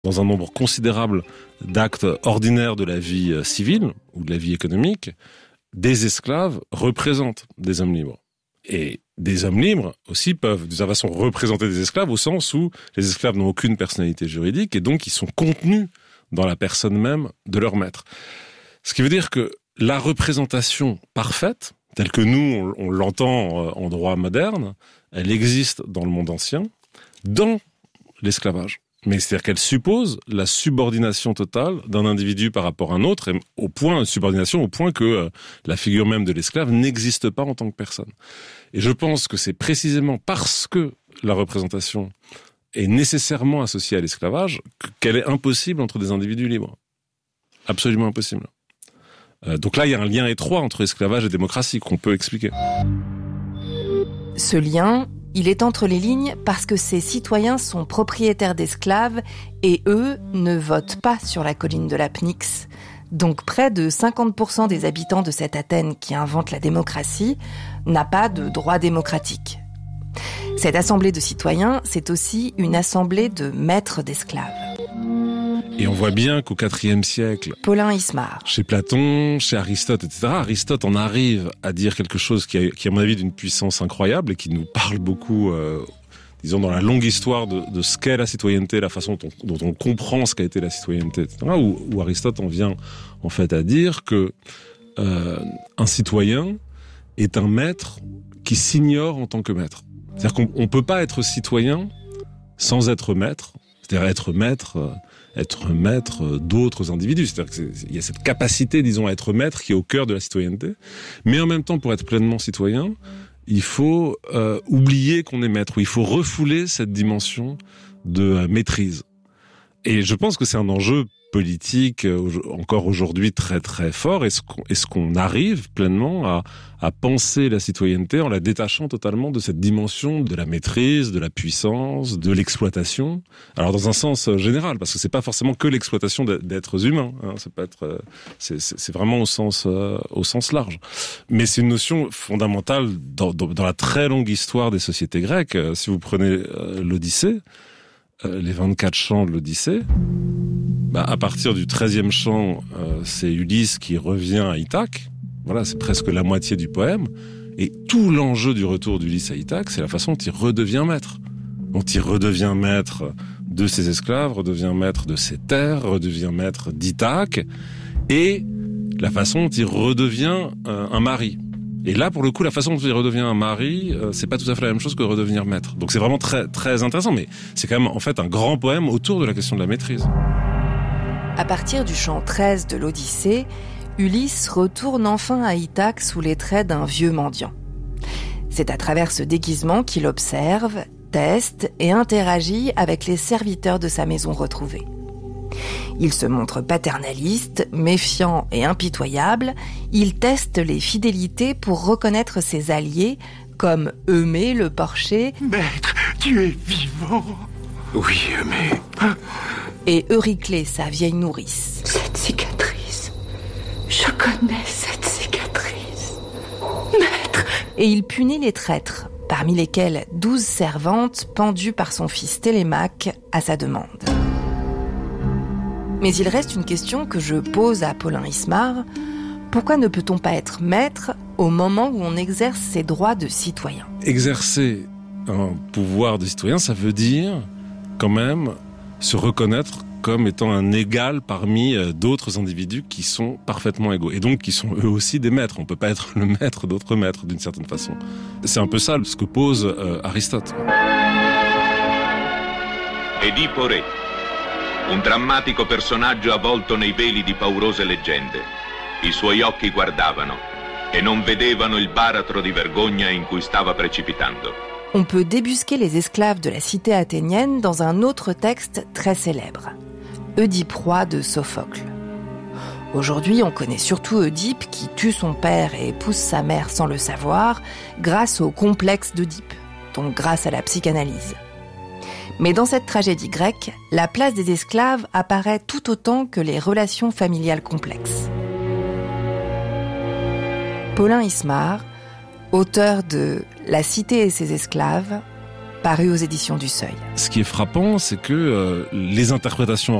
Dans un nombre considérable d'actes ordinaires de la vie civile ou de la vie économique, des esclaves représentent des hommes libres. Et des hommes libres aussi peuvent, d'une certaine façon, représenter des esclaves au sens où les esclaves n'ont aucune personnalité juridique et donc ils sont contenus dans la personne même de leur maître. Ce qui veut dire que la représentation parfaite, telle que nous, on l'entend en droit moderne, elle existe dans le monde ancien, dans l'esclavage. Mais c'est-à-dire qu'elle suppose la subordination totale d'un individu par rapport à un autre, et subordination au point que la figure même de l'esclave n'existe pas en tant que personne. Et je pense que c'est précisément parce que la représentation est nécessairement associée à l'esclavage qu'elle est impossible entre des individus libres. Absolument impossible. Donc là, il y a un lien étroit entre esclavage et démocratie qu'on peut expliquer. Ce lien, il est entre les lignes parce que ces citoyens sont propriétaires d'esclaves et eux ne votent pas sur la colline de la Pnyx. Donc près de 50% des habitants de cette Athènes qui invente la démocratie n'a pas de droit démocratique. Cette assemblée de citoyens, c'est aussi une assemblée de maîtres d'esclaves. Et on voit bien qu'au IVe siècle, Paulin Ismar, chez Platon, chez Aristote, etc., Aristote en arrive à dire quelque chose qui à mon avis, d'une puissance incroyable et qui nous parle beaucoup, disons, dans la longue histoire de ce qu'est la citoyenneté, la façon dont on comprend ce qu'a été la citoyenneté, etc., où Aristote en vient, en fait, à dire que un citoyen est un maître qui s'ignore en tant que maître. C'est-à-dire qu'on peut pas être citoyen sans être maître, c'est-à-dire être maître d'autres individus. C'est-à-dire qu'il y a cette capacité, disons, à être maître qui est au cœur de la citoyenneté. Mais en même temps, pour être pleinement citoyen, il faut oublier qu'on est maître, ou il faut refouler cette dimension de maîtrise. Et je pense que c'est un enjeu politique encore aujourd'hui très très fort. Est-ce qu'on arrive pleinement à penser la citoyenneté en la détachant totalement de cette dimension de la maîtrise, de la puissance, de l'exploitation? Alors dans un sens général, parce que c'est pas forcément que l'exploitation d'êtres humains, hein, ça peut être, c'est vraiment au sens large. Mais c'est une notion fondamentale dans la très longue histoire des sociétés grecques. Si vous prenez l'Odyssée, les 24 chants de l'Odyssée, à partir du 13e chant, c'est Ulysse qui revient à Ithaque. Voilà, c'est presque la moitié du poème. Et tout l'enjeu du retour d'Ulysse à Ithaque, c'est la façon dont il redevient maître. Dont il redevient maître de ses esclaves, redevient maître de ses terres, redevient maître d'Ithaque, et la façon dont il redevient un mari. Et là, pour le coup, la façon dont il redevient un mari, c'est pas tout à fait la même chose que redevenir maître. Donc c'est vraiment très, très intéressant, mais c'est quand même, en fait, un grand poème autour de la question de la maîtrise. À partir du chant 13 de l'Odyssée, Ulysse retourne enfin à Ithaque sous les traits d'un vieux mendiant. C'est à travers ce déguisement qu'il observe, teste et interagit avec les serviteurs de sa maison retrouvée. Il se montre paternaliste, méfiant et impitoyable. Il teste les fidélités pour reconnaître ses alliés, comme Eumée le porcher. Maître, tu es vivant. Oui, Eumée. Et Euryclée, sa vieille nourrice. Cette cicatrice, je connais cette cicatrice. Maître. Et il punit les traîtres, parmi lesquels 12 servantes pendues par son fils Télémaque à sa demande. Mais il reste une question que je pose à Paulin Ismar. Pourquoi ne peut-on pas être maître au moment où on exerce ses droits de citoyen ? Exercer un pouvoir de citoyen, ça veut dire quand même se reconnaître comme étant un égal parmi d'autres individus qui sont parfaitement égaux et donc qui sont eux aussi des maîtres. On peut pas être le maître d'autres maîtres d'une certaine façon. C'est un peu ça ce que pose Aristote. Edipo Re, un drammatico personaggio avvolto nei veli di paurose leggende. I suoi occhi guardavano e non vedevano il baratro di vergogna in cui stava precipitando. On peut débusquer les esclaves de la cité athénienne dans un autre texte très célèbre, Oedipe roi de Sophocle. Aujourd'hui, on connaît surtout Oedipe qui tue son père et épouse sa mère sans le savoir grâce au complexe d'Oedipe, donc grâce à la psychanalyse. Mais dans cette tragédie grecque, la place des esclaves apparaît tout autant que les relations familiales complexes. Paulin Ismar, auteur de La cité et ses esclaves, paru aux éditions du Seuil. Ce qui est frappant, c'est que les interprétations